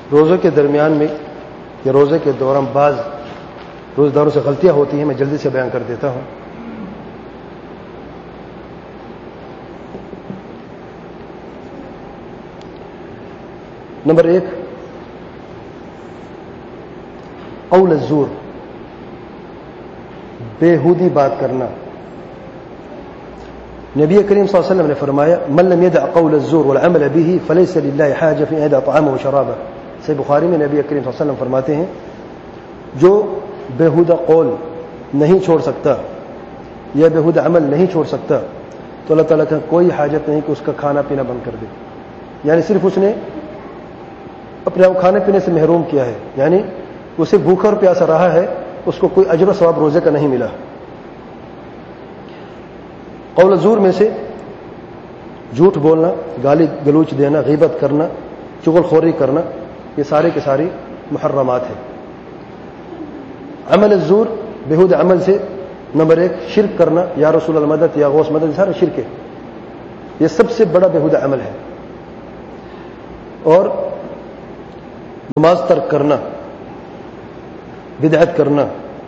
روزے کے درمیان میں یا روزے کے دوران بعض روزداروں سے غلطیاں ہوتی ہیں، میں جلدی سے بیان کر دیتا ہوں۔ نمبر 1، قول الزور، بےہودی بات کرنا۔ نبی کریم صلی اللہ علیہ وسلم نے فرمایا من لم يدع قول الزور والعمل به فليس لله حاجة في أن يدع طعامه وشرابه۔ صحیح بخاری میں نبی کریم صلی اللہ علیہ وسلم فرماتے ہیں جو بےہودہ قول نہیں چھوڑ سکتا یا بےہودہ عمل نہیں چھوڑ سکتا تو اللہ تعالیٰ کا کوئی حاجت نہیں کہ اس کا کھانا پینا بند کر دے، یعنی صرف اس نے اپنے آپ کھانے پینے سے محروم کیا ہے، یعنی اسے بھوکا اور پیاسا رہا ہے، اس کو کوئی اجر و ثواب روزے کا نہیں ملا۔ قول زور میں سے جھوٹ بولنا، گالی گلوچ دینا، غیبت کرنا، چغل خوری کرنا، یہ سارے کے ساری محرمات ہیں۔ عمل الزور، بےہودہ عمل سے نمبر 1 شرک کرنا، یا رسول اللہ مدد یا غوث مدد، سارے شرک ہے، یہ سب سے بڑا بےہودہ عمل ہے۔ اور نماز ترک کرنا، بدعت کرنا،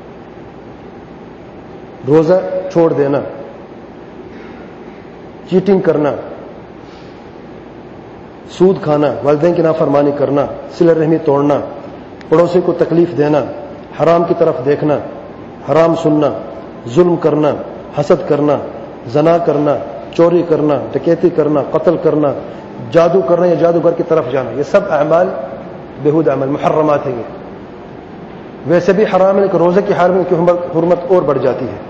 روزہ چھوڑ دینا، چیٹنگ کرنا، سود کھانا، والدین کی نافرمانی کرنا، صلہ رحمی توڑنا، پڑوسی کو تکلیف دینا، حرام کی طرف دیکھنا، حرام سننا، ظلم کرنا، حسد کرنا، زنا کرنا، چوری کرنا، ڈکیتی کرنا، قتل کرنا، جادو کرنا یا جادوگر کی طرف جانا، یہ سب اعمال بےہودہ عمل محرمات ہیں۔ یہ ویسے بھی حرام ہے لیکن روزے کی حال میں کی حرمت اور بڑھ جاتی ہے۔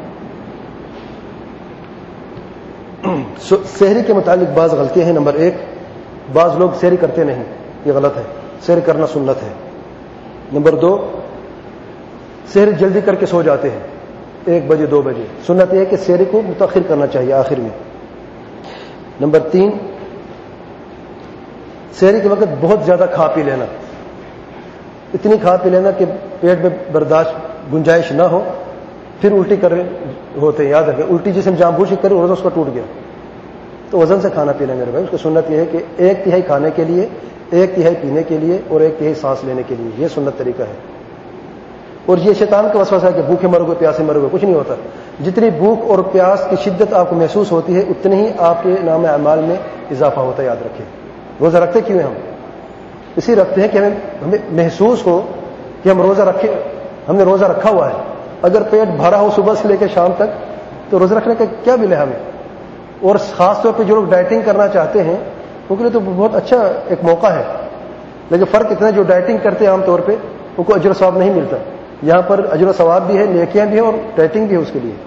سحری کے متعلق بعض غلطیاں ہیں۔ نمبر 1، بعض لوگ سحری کرتے نہیں، یہ غلط ہے، سحری کرنا سنت ہے۔ نمبر 2، سحری جلدی کر کے سو جاتے ہیں 1 بجے 2 بجے، سنت یہ ہے کہ سحری کو متاخر کرنا چاہیے آخر میں۔ نمبر 3، سحری کے وقت بہت زیادہ کھا پی لینا، اتنی کھا پی لینا کہ پیٹ میں برداشت گنجائش نہ ہو، پھر الٹی کر ہوتے ہیں۔ یاد رکھیں، الٹی جسم جان بوجھ کے کرے روزہ اس کا ٹوٹ گیا، تو وزن سے کھانا پینا میرے بھائی۔ اس کی سنت یہ ہے کہ 1/3 کھانے کے لیے، 1/3 پینے کے لیے اور 1/3 سانس لینے کے لیے، یہ سنت طریقہ ہے۔ اور یہ شیطان کا وسوسہ ہے کہ بھوکے مرو گے، پیاسے مرو گے، کچھ نہیں ہوتا۔ جتنی بھوک اور پیاس کی شدت آپ کو محسوس ہوتی ہے اتنی ہی آپ کے نام اعمال میں اضافہ ہوتا ہے، یاد رکھیں۔ روزہ رکھتے کیوں ہیں ہم؟ اسی رکھتے ہیں کہ ہمیں محسوس ہو کہ ہم روزہ رکھے، ہم نے روزہ رکھا ہوا ہے۔ اگر پیٹ بھرا ہو صبح سے لے کے شام تک تو روزہ رکھنے کا کیا ملے ہمیں؟ اور خاص طور پہ جو لوگ ڈائٹنگ کرنا چاہتے ہیں ان کے لیے تو بہت اچھا ایک موقع ہے، لیکن فرق اتنا ہے جو ڈائٹنگ کرتے ہیں عام طور پہ ان کو اجر و ثواب نہیں ملتا، یہاں پر اجر و ثواب بھی ہے، نیکیاں بھی ہیں اور ڈائٹنگ بھی ہے اس کے لیے۔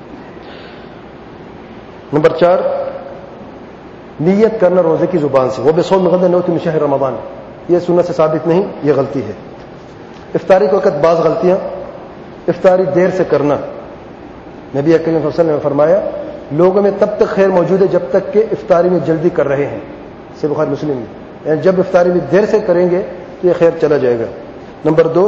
نمبر 4، نیت کرنا روزے کی زبان سے، وہ بصوم غد نوت من شہر رمضان، یہ سنت سے ثابت نہیں، یہ غلطی ہے۔ افطاری کے وقت بعض غلطیاں، افطاری دیر سے کرنا، نبی کریم صلی اللہ علیہ وسلم نے فرمایا لوگوں میں تب تک خیر موجود ہے جب تک کہ افطاری میں جلدی کر رہے ہیں، صحیح بخاری مسلم میں، یعنی جب افطاری میں دیر سے کریں گے تو یہ خیر چلا جائے گا۔ نمبر 2،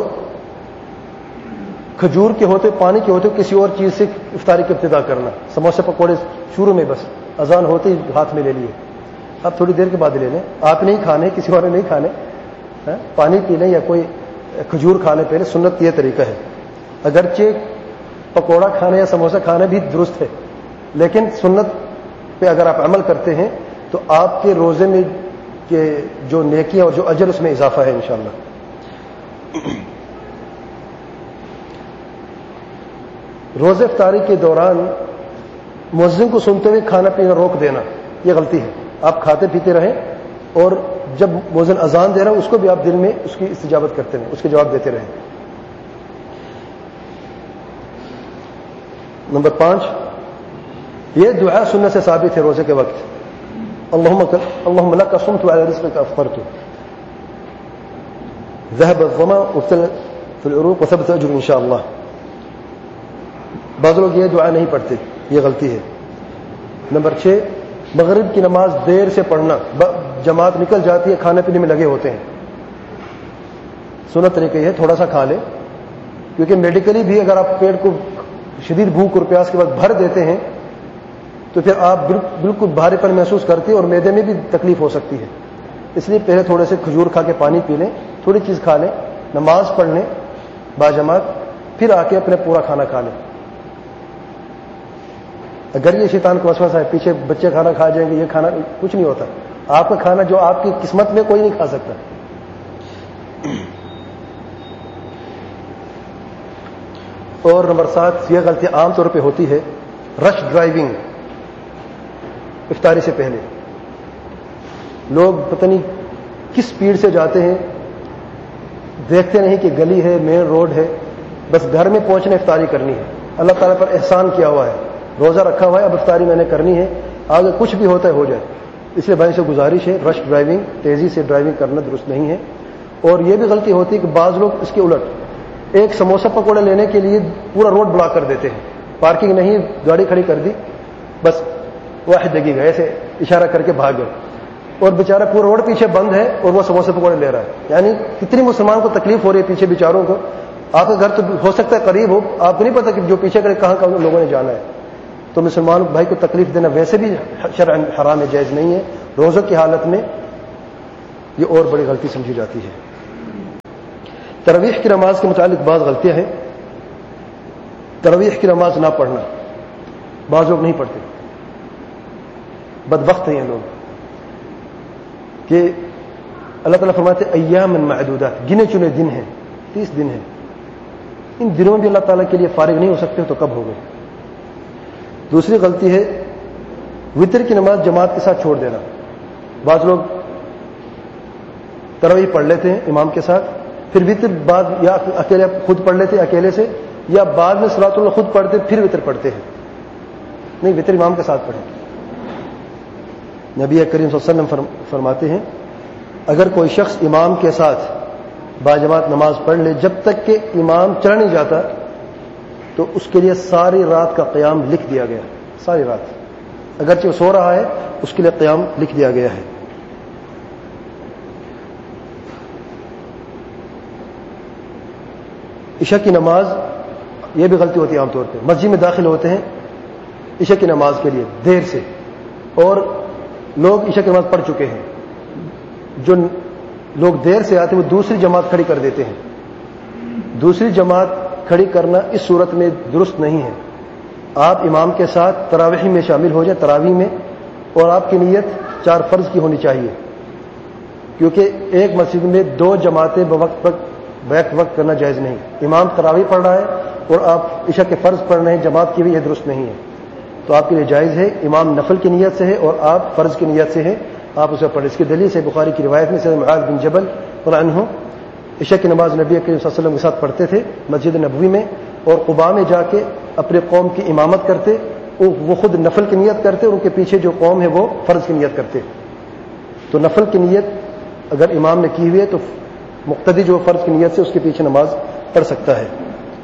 کھجور کے ہوتے، پانی کے ہوتے کسی اور چیز سے افطاری کی ابتدا کرنا، سموسے پکوڑے شروع میں بس اذان ہوتے ہی ہاتھ میں لے لیے، اب تھوڑی دیر کے بعد لے لیں، آپ نہیں کھانے، کسی اور نے نہیں کھانے، پانی پی لیں یا کوئی کھجور کھانے پہلے، سنت یہ طریقہ ہے۔ اگرچہ پکوڑا کھانا یا سموسا کھانا بھی درست ہے، لیکن سنت پہ اگر آپ عمل کرتے ہیں تو آپ کے روزے میں جو نیکیاں اور جو اجر اس میں اضافہ ہے انشاءاللہ۔ روزہ افطاری کے دوران مؤذن کو سنتے ہوئے کھانا پینا روک دینا، یہ غلطی ہے۔ آپ کھاتے پیتے رہیں اور جب مؤذن اذان دے رہا ہے اس کو بھی آپ دل میں اس کی استجابت کرتے رہیں، اس کے جواب دیتے رہیں۔ نمبر 5، یہ دعا سنت سے ثابت ہے روزے کے وقت، اللهم لك صمت وعلى رزقك افطرت ذهب الظما وابتلت في العروق وثبت اجر ان شاء الله۔ بعض لوگ یہ دعا نہیں پڑھتے، یہ غلطی ہے۔ نمبر 6، مغرب کی نماز دیر سے پڑھنا، جماعت نکل جاتی ہے، کھانے پینے میں لگے ہوتے ہیں، سنت طریقہ یہ ہے تھوڑا سا کھا لیں، کیونکہ میڈیکلی بھی اگر آپ پیٹ کو شدید بھوک اور پیاس کے وقت بھر دیتے ہیں تو پھر آپ بالکل بھاری پن محسوس کرتے ہیں اور معدے میں بھی تکلیف ہو سکتی ہے، اس لیے پہلے تھوڑے سے کھجور کھا کے پانی پی لیں، تھوڑی چیز کھا لیں، نماز پڑھ لیں باجماعت، پھر آ کے اپنے پورا کھانا کھا لیں۔ اگر یہ شیطان کو وسوسہ ہے پیچھے بچے کھانا کھا جائیں گے، یہ کھانا کچھ نہیں ہوتا، آپ کا کھانا جو آپ کی قسمت میں کوئی نہیں کھا سکتا۔ اور نمبر 7، یہ غلطی عام طور پہ ہوتی ہے، رش ڈرائیونگ۔ افطاری سے پہلے لوگ پتہ نہیں کس سپیڈ سے جاتے ہیں، دیکھتے نہیں کہ گلی ہے، مین روڈ ہے، بس گھر میں پہنچنے افطاری کرنی ہے۔ اللہ تعالیٰ پر احسان کیا ہوا ہے، روزہ رکھا ہوا ہے، اب افطاری میں نے کرنی ہے، آگے کچھ بھی ہوتا ہے ہو جائے۔ اس لیے بھائی سے گزارش ہے، رش ڈرائیونگ، تیزی سے ڈرائیونگ کرنا درست نہیں ہے۔ اور یہ بھی غلطی ہوتی ہے کہ بعض لوگ اس کے الٹ ایک سموسہ پکوڑا لینے کے لیے پورا روڈ بلاک کر دیتے ہیں، پارکنگ نہیں، گاڑی کھڑی کر دی، بس واحد جگہ گئے، ایسے اشارہ کر کے بھاگ گئے، اور بیچارہ پورا روڈ پیچھے بند ہے اور وہ سموسے پکوڑے لے رہا ہے۔ یعنی کتنی مسلمان کو تکلیف ہو رہی ہے پیچھے بیچاروں کو۔ آپ کا گھر تو ہو سکتا ہے قریب ہو، آپ کو نہیں پتا کہ جو پیچھے کرے کہاں کہاں لوگوں نے جانا ہے، تو مسلمان بھائی کو تکلیف دینا ویسے بھی شرعاً حرام ہے، جائز نہیں ہے۔ روزوں کی حالت میں یہ اور بڑی غلطی سمجھی جاتی ہے۔ تراویح کی نماز کے متعلق بعض غلطیاں ہیں۔ تراویح کی نماز نہ پڑھنا، بعض لوگ نہیں پڑھتے، بدبخت ہیں یہ لوگ کہ اللہ تعالیٰ فرماتے ایام معدودات، گنے چنے دن ہیں، 30 دن ہیں، ان دنوں میں بھی اللہ تعالیٰ کے لیے فارغ نہیں ہو سکتے تو کب ہوگے۔ دوسری غلطی ہے وتر کی نماز جماعت کے ساتھ چھوڑ دینا۔ بعض لوگ تراویح پڑھ لیتے ہیں امام کے ساتھ، پھر وتر بعد یا اکیلے خود پڑھ لیتے ہیں اکیلے سے، یا بعد میں صلاۃ اللہ خود پڑھتے پھر وتر پڑھتے ہیں۔ نہیں، وتر امام کے ساتھ پڑھیں۔ نبی کریم صلی اللہ علیہ وسلم فرماتے ہیں اگر کوئی شخص امام کے ساتھ باجماعت نماز پڑھ لے جب تک کہ امام چلا نہیں جاتا تو اس کے لیے ساری رات کا قیام لکھ دیا گیا، ساری رات، اگرچہ وہ سو رہا ہے اس کے لیے قیام لکھ دیا گیا ہے۔ عشاء کی نماز، یہ بھی غلطی ہوتی ہے عام طور پہ، مسجد میں داخل ہوتے ہیں عشاء کی نماز کے لیے دیر سے، اور لوگ عشاء کی نماز پڑھ چکے ہیں، جو لوگ دیر سے آتے ہیں وہ دوسری جماعت کھڑی کر دیتے ہیں۔ دوسری جماعت کھڑی کرنا اس صورت میں درست نہیں ہے۔ آپ امام کے ساتھ تراویح میں شامل ہو جائیں، تراویح میں، اور آپ کی نیت 4 فرض کی ہونی چاہیے، کیونکہ ایک مسجد میں 2 جماعتیں بیک وقت کرنا جائز نہیں۔ امام تراویح پڑھ رہا ہے اور آپ عشاء کے فرض پڑھ رہے ہیں جماعت کی بھی، یہ درست نہیں ہے۔ تو آپ کے لیے جائز ہے، امام نفل کی نیت سے ہے اور آپ فرض کی نیت سے ہے، آپ اسے پڑھیں۔ اس کی دلیل سے بخاری کی روایت میں سیدنا معاذ بن جبل رضی اللہ عنہ عشاء کی نماز نبی کریم صلی اللہ علیہ وسلم کے ساتھ پڑھتے تھے مسجد نبوی میں، اور قباء میں جا کے اپنے قوم کی امامت کرتے، وہ خود نفل کی نیت کرتے اور ان کے پیچھے جو قوم ہے وہ فرض کی نیت کرتے۔ تو نفل کی نیت اگر امام نے کی ہوئی ہے تو مقتدی جو فرض کی نیت سے اس کے پیچھے نماز پڑھ سکتا ہے۔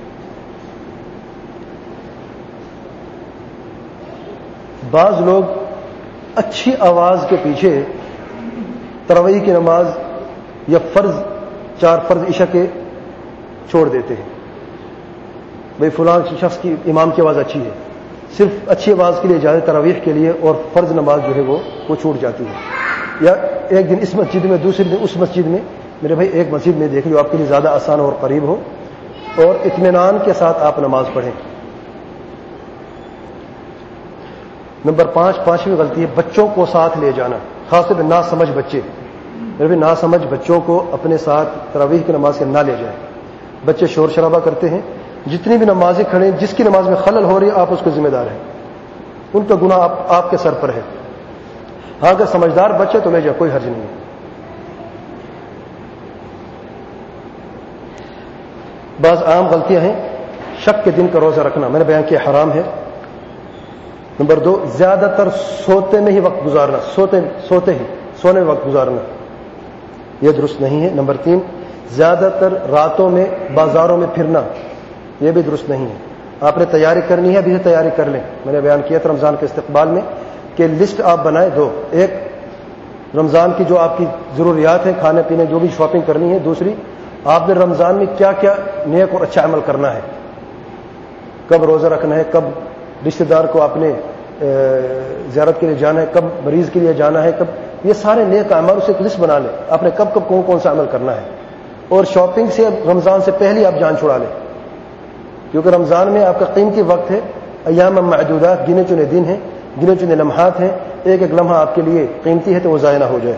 بعض لوگ اچھی آواز کے پیچھے تراویح کی نماز یا فرض 4 فرض عشاء کے چھوڑ دیتے ہیں۔ بھئی فلاں شخص کی امام کی آواز اچھی ہے، صرف اچھی آواز کے لیے جائے تراویح کے لیے، اور فرض نماز جو ہے وہ چھوٹ جاتی ہے۔ یا ایک دن اس مسجد میں، دوسرے دن اس مسجد میں، میرے بھائی ایک مسجد میں دیکھ لو آپ کے لیے زیادہ آسان اور قریب ہو، اور اطمینان کے ساتھ آپ نماز پڑھیں۔ نمبر 5، 5ویں غلطی ہے بچوں کو ساتھ لے جانا، خاص طور پہ ناسمجھ بچے۔ میرے بھی ناسمجھ بچوں کو اپنے ساتھ تراویح کی نماز کے نہ لے جائیں۔ بچے شور شرابہ کرتے ہیں، جتنی بھی نمازیں کھڑے ہیں، جس کی نماز میں خلل ہو رہی ہے آپ اس کو ذمہ دار ہیں، ان کا گناہ آپ کے سر پر ہے۔ ہاں اگر سمجھدار بچے تو لے جائیں، کوئی حرج نہیں ہے۔ بعض عام غلطیاں ہیں، شک کے دن کا روزہ رکھنا، میں نے بیان کیا حرام ہے۔ نمبر 2، زیادہ تر سوتے میں ہی وقت گزارنا، سونے میں وقت گزارنا، یہ درست نہیں ہے۔ نمبر 3، زیادہ تر راتوں میں بازاروں میں پھرنا، یہ بھی درست نہیں ہے۔ آپ نے تیاری کرنی ہے، ابھی سے تیاری کر لیں۔ میں نے بیان کیا تھا رمضان کے استقبال میں کہ لسٹ آپ بنائیں 2، ایک رمضان کی جو آپ کی ضروریات ہیں، کھانے پینے جو بھی شاپنگ کرنی ہے، دوسری آپ نے رمضان میں کیا کیا نیک اور اچھا عمل کرنا ہے، کب روزہ رکھنا ہے، کب رشتہ دار کو آپ نے زیارت کے لیے جانا ہے، کب مریض کے لیے جانا ہے، کب یہ سارے نیک اعمال اسے ایک لسٹ بنا لیں، آپ نے کب کب کون سا عمل کرنا ہے، اور شاپنگ سے رمضان سے پہلے آپ جان چھڑا لیں، کیونکہ رمضان میں آپ کا قیمتی وقت ہے، ایام معدودات، گنے چنے دن ہیں، گنے چنے لمحات ہیں، ایک ایک لمحہ آپ کے لیے قیمتی ہے تو وہ ضائع نہ ہو جائے۔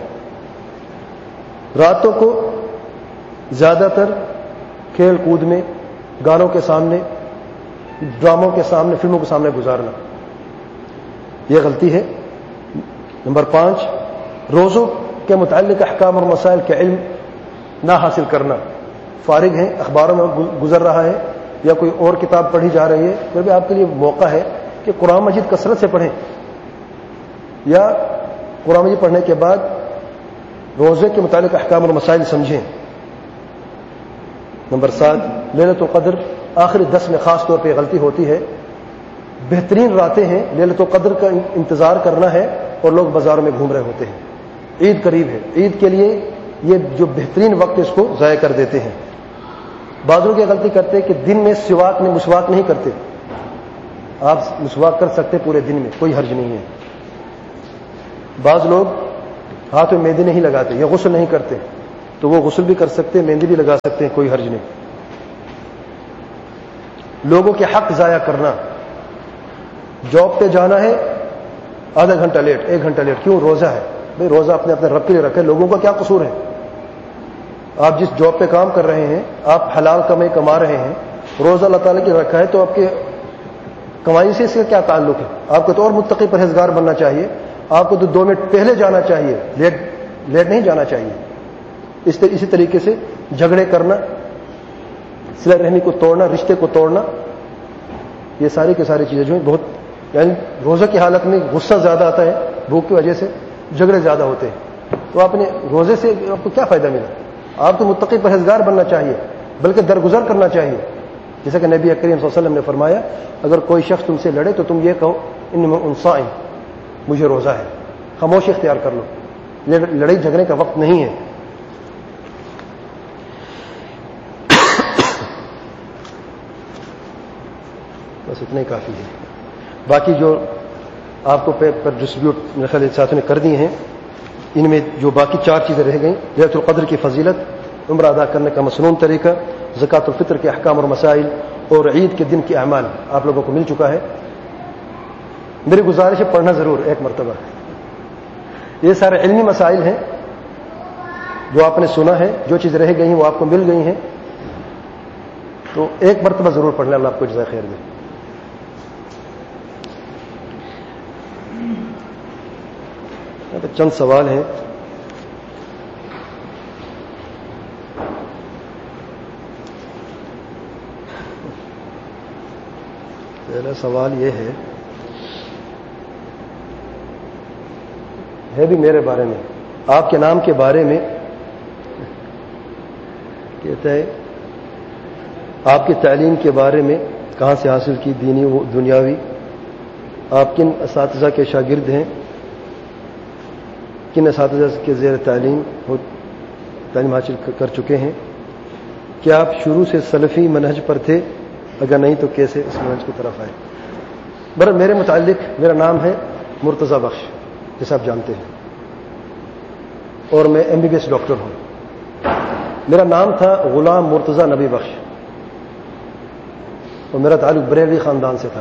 راتوں کو زیادہ تر کھیل کود میں، گانوں کے سامنے، ڈراموں کے سامنے، فلموں کے سامنے گزارنا، یہ غلطی ہے۔ نمبر 5، روزوں کے متعلق احکام اور مسائل کا علم نہ حاصل کرنا، فارغ ہیں، اخباروں میں گزر رہا ہے یا کوئی اور کتاب پڑھی جا رہی ہے، پھر بھی آپ کے لیے موقع ہے کہ قرآن مجید کثرت سے پڑھیں، یا قرآن مجید پڑھنے کے بعد روزے کے متعلق احکام اور مسائل سمجھیں۔ نمبر 7، لیلۃ القدر آخری 10 میں خاص طور پہ غلطی ہوتی ہے، بہترین راتیں ہیں، لیلۃ القدر کا انتظار کرنا ہے اور لوگ بازاروں میں گھوم رہے ہوتے ہیں، عید قریب ہے، عید کے لیے یہ جو بہترین وقت اس کو ضائع کر دیتے ہیں۔ بعض لوگ یہ غلطی کرتے ہیں کہ دن میں مسواک نہیں کرتے، آپ مسواک کر سکتے پورے دن میں، کوئی حرج نہیں ہے۔ بعض لوگ ہاتھ میں مہندی نہیں لگاتے یا غسل نہیں کرتے، تو وہ غسل بھی کر سکتے ہیں، مہندی بھی لگا سکتے ہیں، کوئی حرج نہیں۔ لوگوں کے حق ضائع کرنا، جاب پہ جانا ہے، آدھا گھنٹہ لیٹ، 1 گھنٹہ لیٹ، کیوں؟ روزہ ہے، بھائی روزہ اپنے رب کے لیے رکھے، لوگوں کا کیا قصور ہے؟ آپ جس جاب پہ کام کر رہے ہیں، آپ حلال کمائی کما رہے ہیں، روزہ اللہ تعالیٰ کی رکھا ہے، تو آپ کے کمائی سے اس کا کیا تعلق ہے؟ آپ کو تو اور متقی پرہیزگار بننا چاہیے، آپ کو تو 2 منٹ پہلے جانا چاہیے، لیٹ نہیں جانا چاہیے۔ اسی طریقے سے جھگڑے کرنا، صلہ رحمی کو توڑنا، رشتے کو توڑنا، یہ ساری کی ساری چیزیں جو ہیں بہت، یعنی روزہ کی حالت میں غصہ زیادہ آتا ہے، بھوک کی وجہ سے جھگڑے زیادہ ہوتے ہیں، تو آپ نے روزے سے آپ کو کیا فائدہ ملا؟ آپ کو متقی پرہیزگار بننا چاہیے، بلکہ درگزر کرنا چاہیے، جیسا کہ نبی کریم صلی اللہ علیہ وسلم نے فرمایا، اگر کوئی شخص تم سے لڑے تو تم یہ کہو ان صائم، مجھے روزہ ہے، خاموشی اختیار کر لو، لڑائی جھگڑے کا وقت نہیں ہے۔ بس اتنا ہی کافی ہے، باقی جو آپ کو پر ڈسٹریبیوٹ میرے خیال ساتھوں نے کر دی ہیں، ان میں جو باقی 4 چیزیں رہ گئیں، لیلۃ القدر کی فضیلت، عمرہ ادا کرنے کا مسنون طریقہ، زکوٰۃ الفطر کے احکام اور مسائل، اور عید کے دن کے اعمال آپ لوگوں کو مل چکا ہے۔ میری گزارش ہے پڑھنا ضرور ایک مرتبہ، یہ سارے علمی مسائل ہیں جو آپ نے سنا ہے، جو چیز رہ گئی ہیں وہ آپ کو مل گئی ہیں، تو ایک مرتبہ ضرور پڑھنا، اللہ آپ کو جزائے خیر دے۔ چند سوال ہیں، پہلا سوال یہ ہے بھی میرے بارے میں، آپ کے نام کے بارے میں، کہتا ہے آپ کی تعلیم کے بارے میں کہاں سے حاصل کی، دینی و دنیاوی، آپ کن اساتذہ کے شاگرد ہیں، کن اساتذہ کے زیر تعلیم حاصل کر چکے ہیں، کیا آپ شروع سے سلفی منہج پر تھے، اگر نہیں تو کیسے اس منہج کی طرف آئے؟ برحال میرے متعلق میرا نام ہے مرتضی بخش، جیسے آپ جانتے ہیں، اور میں MBBS ڈاکٹر ہوں۔ میرا نام تھا غلام مرتضی نبی بخش، اور میرا تعلق بریلوی خاندان سے تھا۔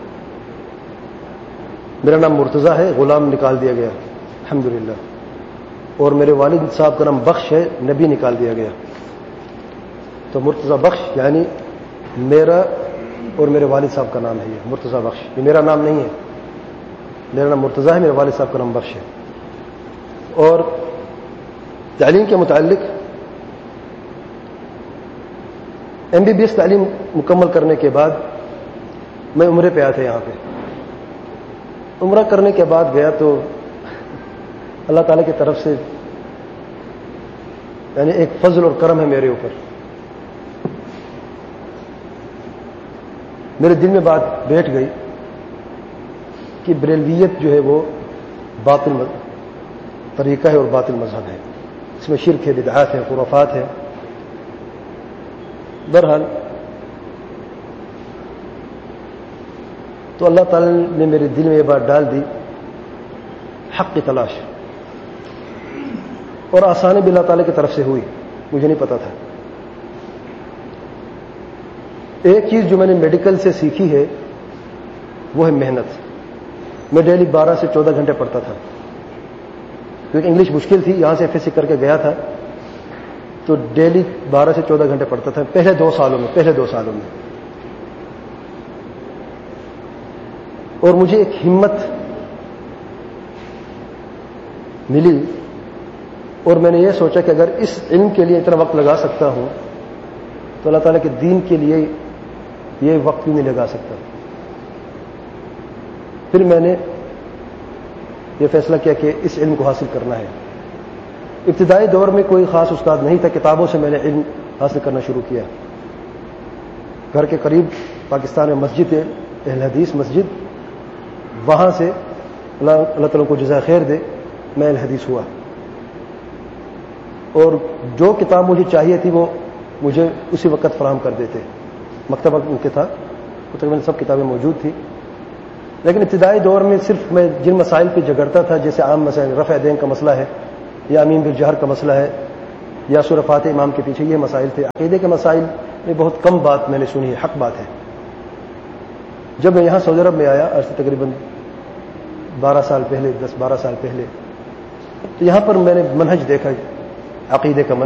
میرا نام مرتضی ہے، غلام نکال دیا گیا الحمدللہ، اور میرے والد صاحب کا نام بخش ہے، نبی نکال دیا گیا، تو مرتضی بخش یعنی میرا اور میرے والد صاحب کا نام ہے، یہ مرتضی بخش، یہ میرا نام نہیں ہے، میرا نام مرتضی ہے، میرے والد صاحب کا نام بخش ہے۔ اور تعلیم کے متعلق MBBS تعلیم مکمل کرنے کے بعد میں عمرے پہ آیا تھا، یہاں پہ عمرہ کرنے کے بعد گیا تو اللہ تعالیٰ کی طرف سے یعنی ایک فضل اور کرم ہے میرے اوپر، میرے دل میں بات بیٹھ گئی کہ بریلویت جو ہے وہ باطل طریقہ ہے اور باطل مذہب ہے، اس میں شرک ہے، بدعات ہے، خرافات ہے۔ بہرحال تو اللہ تعالی نے میرے دل میں یہ بات ڈال دی، حق کی تلاش، اور آسانی بھی اللہ تعالیٰ کی طرف سے ہوئی، مجھے نہیں پتا تھا۔ ایک چیز جو میں نے میڈیکل سے سیکھی ہے وہ ہے محنت۔ میں ڈیلی 12 سے 14 گھنٹے پڑھتا تھا، کیونکہ انگلش مشکل تھی، یہاں سے FSC کر کے گیا تھا، تو ڈیلی 12 سے 14 گھنٹے پڑھتا تھا پہلے دو سالوں میں۔ اور مجھے ایک ہمت ملی، اور میں نے یہ سوچا کہ اگر اس علم کے لیے اتنا وقت لگا سکتا ہوں تو اللہ تعالیٰ کے دین کے لیے یہ وقت بھی نہیں لگا سکتا۔ پھر میں نے یہ فیصلہ کیا کہ اس علم کو حاصل کرنا ہے۔ ابتدائی دور میں کوئی خاص استاد نہیں تھا، کتابوں سے میں نے علم حاصل کرنا شروع کیا۔ گھر کے قریب پاکستان میں مسجد ہے، اہل حدیث مسجد، وہاں سے اللہ تعالیٰ کو جزائے خیر دے میں اہل حدیث ہوا، اور جو کتاب مجھے چاہیے تھی وہ مجھے اسی وقت فراہم کر دیتے۔ مکتبہ ان کے تھا، تقریباً سب کتابیں موجود تھی، لیکن ابتدائی دور میں صرف میں جن مسائل پہ جھگڑتا تھا، جیسے عام مسائل رفع دین کا مسئلہ ہے، یا امین بالجہر کا مسئلہ ہے، یا سورہ فاتحہ امام کے پیچھے، یہ مسائل تھے۔ عقیدے کے مسائل میں بہت کم بات میں نے سنی ہے، حق بات ہے۔ جب میں یہاں سعودی عرب میں آیا، آج سے تقریباً 10-12 سال پہلے، تو یہاں پر میں نے منہج دیکھا، عقیدے کا منہج